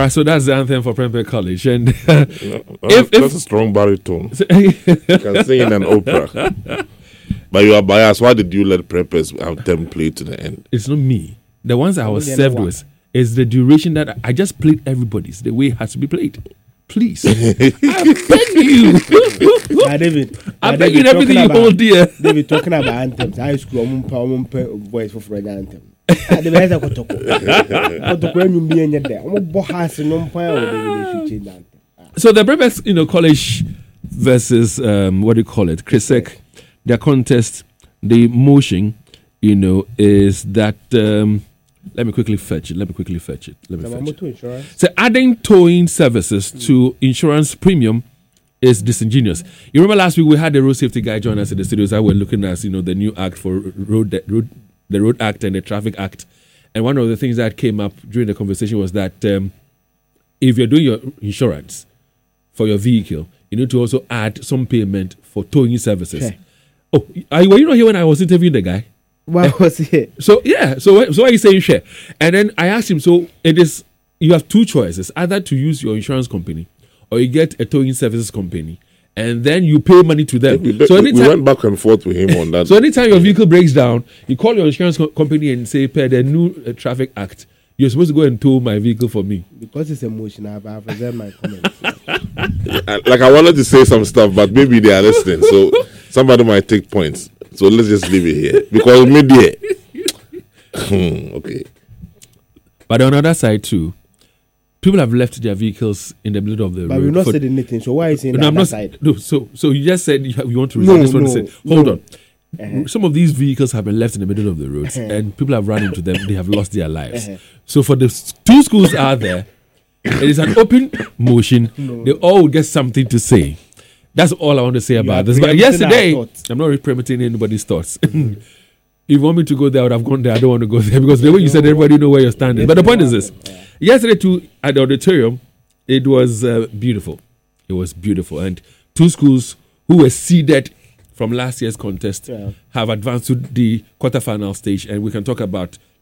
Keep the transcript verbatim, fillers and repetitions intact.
right, so that's the anthem for Prempeh College. And uh, no, if, that's if, a strong baritone. You can sing in an opera. But you are biased. Why did you let Prempeh's anthem play to the end? It's not me. The ones I was served with is the duration that I just played everybody's the way it has to be played. Please. I beg you. uh, David, I uh, beg you in everything you hold dear. David, talking about anthems. High school, I'm going to voice for Fred anthem. The best I could talk about. When you be in there, I'm going to So the Prempeh, you know, college versus, um, what do you call it? Cresec, their contest, the motion, you know, is that... Um, Let me quickly fetch it. Let me quickly fetch it. Let me fetch it. So adding towing services mm. to insurance premium is disingenuous. You remember last week we had the road safety guy join us in the studios. I were looking at you know the new act for road, road the road act and the traffic act, and one of the things that came up during the conversation was that um, if you're doing your insurance for your vehicle, you need to also add some payment for towing services. Okay. Oh, are you, were you not here when I was interviewing the guy? What was it? So yeah, so so why are you saying share? And then I asked him, so it is you have two choices, either to use your insurance company or you get a towing services company, and then you pay money to them. We, so we, we went back and forth with him on that. So anytime your vehicle breaks down, you call your insurance co- company and say, per the new uh, traffic act, you're supposed to go and tow my vehicle for me. Because it's emotional, but I've reserved my comments. Like I wanted to say some stuff, but maybe they are listening, so somebody might take points. So let's just leave it here because media. Okay. But on the other side too, people have left their vehicles in the middle of the but road. But we're not for, saying anything. So why is it on no, the I'm other not, side? No, so so you just said you, have, you want to resolve. No, I just want no, to say, hold no. on. Uh-huh. Some of these vehicles have been left in the middle of the roads, uh-huh. and people have run into them. They have lost their lives. Uh-huh. So for the two schools out there, it is an open motion. No. They all will get something to say. That's all I want to say about this. But yesterday, I'm not preempting anybody's thoughts. Mm-hmm. If you want me to go there, I would have gone there. I don't want to go there because the way you said, everybody know where you're standing. But the point is this: yesterday, too, at the auditorium, it was uh, beautiful. It was beautiful, and two schools who were seeded from last year's contest yeah. have advanced to the quarterfinal stage, and we can talk about